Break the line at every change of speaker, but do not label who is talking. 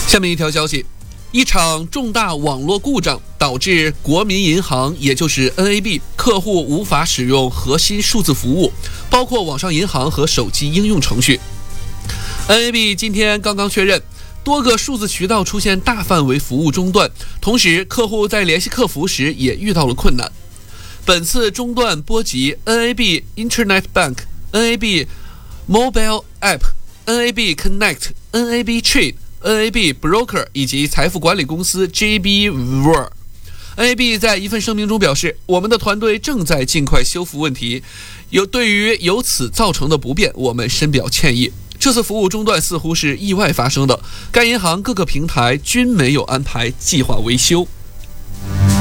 下面一条消息，一场重大网络故障导致国民银行，也就是 NAB 客户无法使用核心数字服务，包括网上银行和手机应用程序。NAB 今天刚刚确认，多个数字渠道出现大范围服务中断，同时客户在联系客服时也遇到了困难。本次中断波及 NAB Internet Bank、NAB Mobile App、NAB Connect、NAB Trade、NAB Broker 以及财富管理公司 JB Were。NAB 在一份声明中表示，我们的团队正在尽快修复问题，对于由此造成的不便，我们深表歉意。这次服务中断似乎是意外发生的，该银行各个平台均没有安排计划维修。